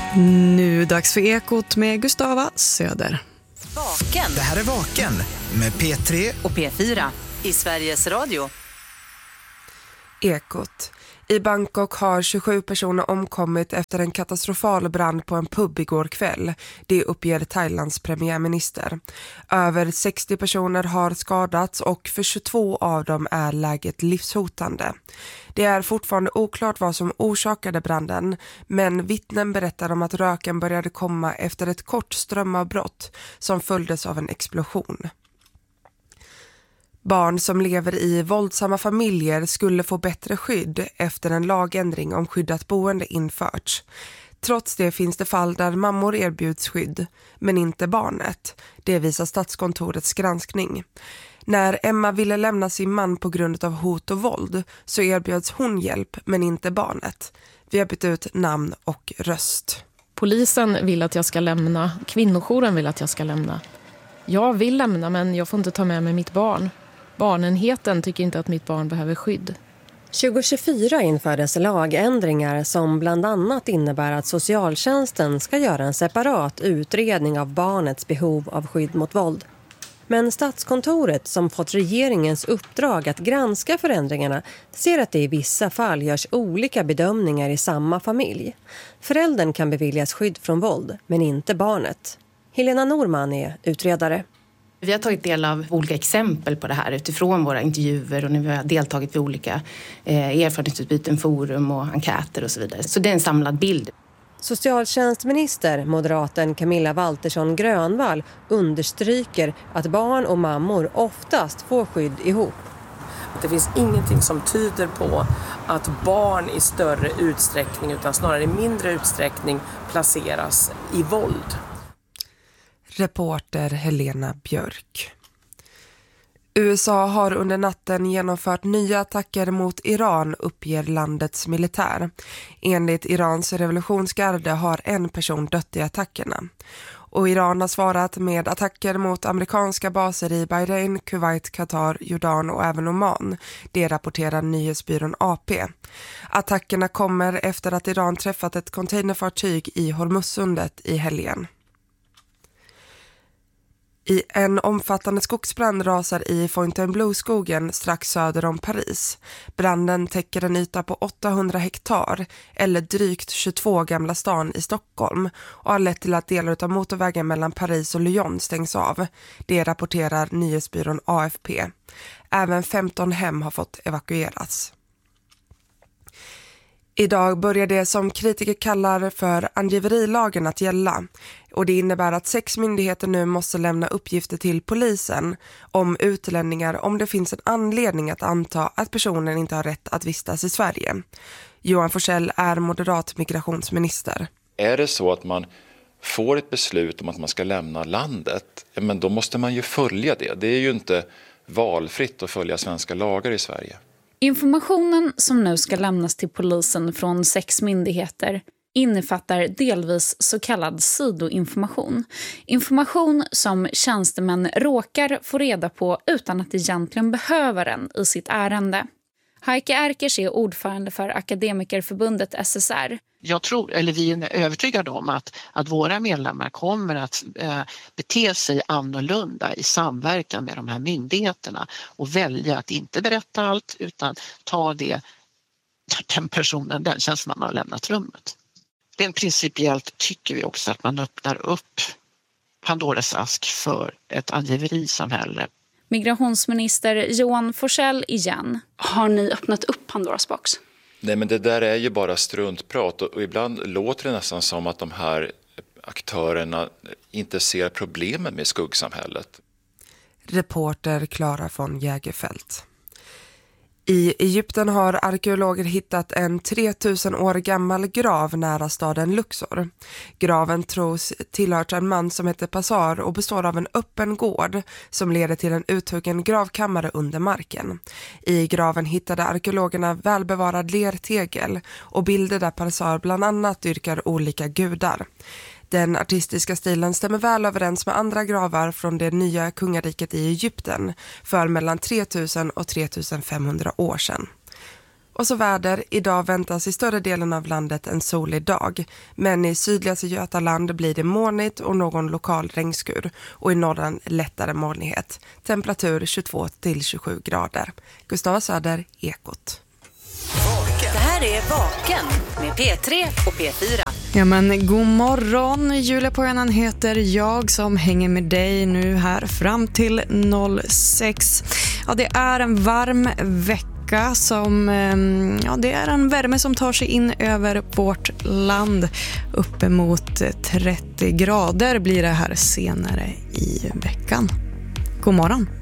Nu dags för Ekot med Gustava Söder. Vaken. Det här är Vaken med P3 och P4 i Sveriges Radio. Ekot. I Bangkok har 27 personer omkommit efter en katastrofal brand på en pub igår kväll. Det uppger Thailands premiärminister. Över 60 personer har skadats och för 22 av dem är läget livshotande. Det är fortfarande oklart vad som orsakade branden, men vittnen berättar om att röken började komma efter ett kort strömavbrott som följdes av en explosion. Barn som lever i våldsamma familjer skulle få bättre skydd efter en lagändring om skyddat boende införts. Trots det finns det fall där mammor erbjuds skydd, men inte barnet. Det visar Statskontorets granskning. När Emma ville lämna sin man på grund av hot och våld så erbjöds hon hjälp, men inte barnet. Vi har bytt ut namn och röst. Polisen vill att jag ska lämna. Kvinnojouren vill att jag ska lämna. Jag vill lämna, men jag får inte ta med mig mitt barn. Barnenheten tycker inte att mitt barn behöver skydd. 2024 infördes lagändringar som bland annat innebär att socialtjänsten ska göra en separat utredning av barnets behov av skydd mot våld. Men Statskontoret, som fått regeringens uppdrag att granska förändringarna, ser att det i vissa fall görs olika bedömningar i samma familj. Föräldern kan beviljas skydd från våld, men inte barnet. Helena Norman är utredare. Vi har tagit del av olika exempel på det här utifrån våra intervjuer och när vi har deltagit vid olika erfarenhetsutbyten, forum och enkäter och så vidare. Så det är en samlad bild. Socialtjänstminister, moderaten Camilla Waltersson Grönvall, understryker att barn och mammor oftast får skydd ihop. Det finns ingenting som tyder på att barn i större utsträckning utan snarare i mindre utsträckning placeras i våld. Reporter Helena Björk. USA har under natten genomfört nya attacker mot Iran, uppger landets militär. Enligt Irans revolutionsgarde har en person dött i attackerna. Och Iran har svarat med attacker mot amerikanska baser i Bahrain, Kuwait, Qatar, Jordan och även Oman. Det rapporterar nyhetsbyrån AP. Attackerna kommer efter att Iran träffat ett containerfartyg i Hormuzsundet i helgen. I en omfattande skogsbrand rasar i Fontainebleau-skogen strax söder om Paris. Branden täcker en yta på 800 hektar eller drygt 22 Gamla stan i Stockholm och har lett till att delar av motorvägen mellan Paris och Lyon stängs av. Det rapporterar nyhetsbyrån AFP. Även 15 hem har fått evakueras. Idag börjar det som kritiker kallar för angiverilagen att gälla och det innebär att 6 myndigheter nu måste lämna uppgifter till polisen om utlänningar om det finns en anledning att anta att personen inte har rätt att vistas i Sverige. Johan Forsell är moderat migrationsminister. Är det så att man får ett beslut om att man ska lämna landet, men då måste man ju följa det. Det är ju inte valfritt att följa svenska lagar i Sverige. Informationen som nu ska lämnas till polisen från 6 myndigheter innefattar delvis så kallad sidoinformation. Information som tjänstemän råkar få reda på utan att egentligen behöver den i sitt ärende. Heike Erkers är ordförande för Akademikerförbundet SSR. Vi är övertygade om att våra medlemmar kommer att bete sig annorlunda i samverkan med de här myndigheterna och välja att inte berätta allt utan ta det den tjänsteman har lämnat rummet. Rent principiellt tycker vi också att man öppnar upp Pandoras ask för ett angiverisamhälle. Migrationsminister Johan Forsell igen. Har ni öppnat upp Pandoras box? Nej, men det där är ju bara struntprat och ibland låter det nästan som att de här aktörerna inte ser problemen med skuggsamhället. Reporter Clara von Jägerfeld. I Egypten har arkeologer hittat en 3000 år gammal grav nära staden Luxor. Graven tros tillhört en man som heter Passar och består av en öppen gård som leder till en uthuggen gravkammare under marken. I graven hittade arkeologerna välbevarad lertegel och bilder där Passar bland annat dyrkar olika gudar. Den artistiska stilen stämmer väl överens med andra gravar från det nya kungariket i Egypten för mellan 3000 och 3500 år sedan. Och så väder. Idag väntas i större delen av landet en solig dag. Men i sydligaste Götaland blir det molnigt och någon lokal regnskur. Och i norran lättare molnighet. Temperatur 22-27 grader. Gustava Söder, Ekot. Det här är Vaken med P3 och P4. Ja men god morgon, Julia Pojanen heter jag som hänger med dig nu här fram till 06. Ja, det är en varm vecka som, det är en värme som tar sig in över vårt land. Uppemot 30 grader blir det här senare i veckan. God morgon.